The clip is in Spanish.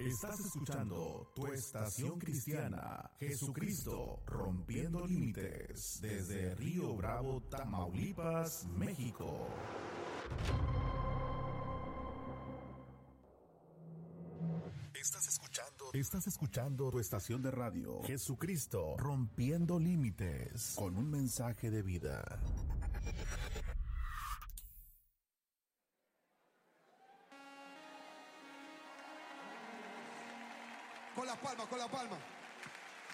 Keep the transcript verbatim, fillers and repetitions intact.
Estás escuchando tu estación cristiana, Jesucristo rompiendo límites, desde Río Bravo, Tamaulipas, México. Estás escuchando, estás escuchando tu estación de radio, Jesucristo rompiendo límites, con un mensaje de vida. Con la palma, con la palma.